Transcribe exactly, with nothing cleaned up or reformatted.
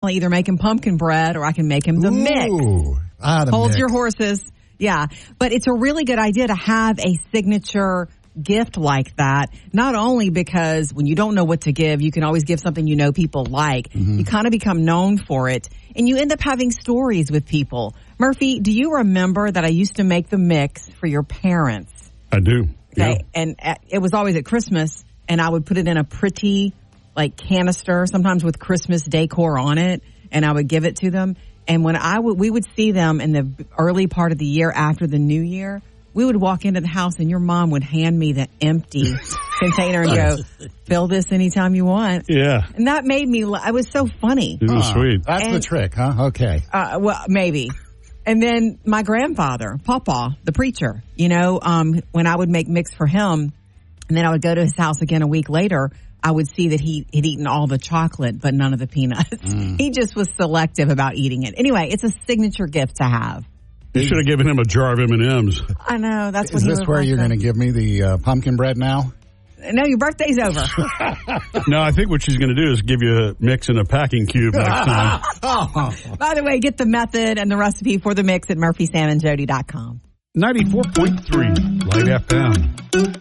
constantly either make him pumpkin bread or I can make him the Ooh, mix. Ah, the Hold mix. your horses. Yeah. But it's a really good idea to have a signature gift like that, not only because when you don't know what to give, you can always give something you know people like. Mm-hmm. You kind of become known for it, and you end up having stories with people. Murphy, do you remember that I used to make the mix for your parents? I do. Okay. Yeah. And at, it was always at Christmas, and I would put it in a pretty, like, canister, sometimes with Christmas decor on it, and I would give it to them. And when I would, we would see them in the early part of the year after the new year, we would walk into the house and your mom would hand me the empty container and go, fill this anytime you want. Yeah. And that made me, it was so funny. It was Ah, sweet. That's And- the trick, huh? Okay. Uh, well, maybe. And then my grandfather, Papa, the preacher, you know, um, when I would make mix for him, and then I would go to his house again a week later, I would see that he had eaten all the chocolate, but none of the peanuts. Mm. He just was selective about eating it. Anyway, it's a signature gift to have. You should have given him a jar of M and M's. I know. That's what Is he this would where like you're to- going to give me the uh, pumpkin bread now? No, your birthday's over. No, I think what she's going to do is give you a mix in a packing cube next time. Oh. By the way, get the method and the recipe for the mix at murphy sam and jody dot com. ninety-four point three Light F M.